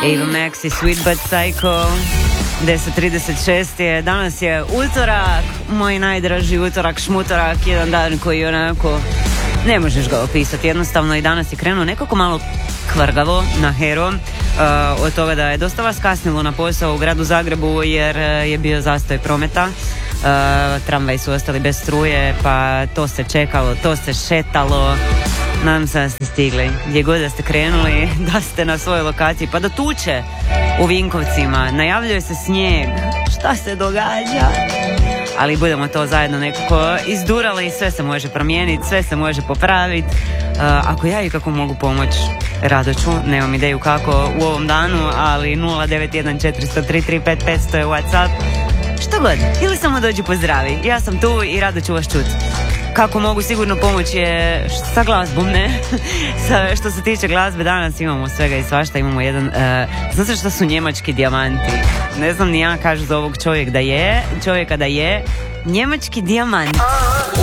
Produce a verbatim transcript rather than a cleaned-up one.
Ava Max i Sweet But Psycho. deset trideset šest je, danas je utorak, moj najdraži utorak, šmutorak, jedan dan koji onako ne možeš ga opisati, jednostavno i danas je krenuo nekako malo kvrgavo na hero, uh, od toga da je dosta vas kasnilo na posao u gradu Zagrebu jer je bio zastoj prometa. Uh, tramvaji su ostali bez struje, pa to se čekalo, to se šetalo. Nadam se da ste stigli, gdje god da ste krenuli, da ste na svojoj lokaciji, pa do tuče u Vinkovcima, najavljuje se snijeg, šta se događa? Ali budemo to zajedno nekako izdurali, sve se može promijeniti, sve se može popraviti. Uh, ako ja i kako mogu pomoći, rado ću, nemam ideju kako u ovom danu, ali nula devet jedan četiri zero tri tri pet pet zero je WhatsApp. Što god, ili samo dođi pozdravi, ja sam tu i rado ću vas čuti. Kako mogu sigurno pomoći je sa glazbom, ne? Sa, što se tiče glazbe, danas imamo svega i svašta, imamo jedan, uh, znate što su njemački dijamanti? Ne znam ni ja, kažu za ovog čovjek da je, čovjeka da je, njemački dijamant.